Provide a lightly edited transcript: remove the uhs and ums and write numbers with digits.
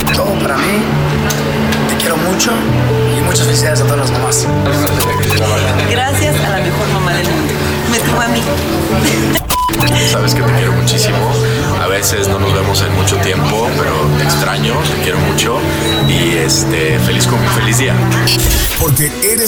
todo para mí. Te quiero mucho y muchas felicidades a todas las mamás. Gracias a la mejor mamá del mundo. Me tuvo a mí. Sabes que te quiero muchísimo. A veces no nos vemos en mucho tiempo, pero te extraño, te quiero mucho y feliz día. Porque eres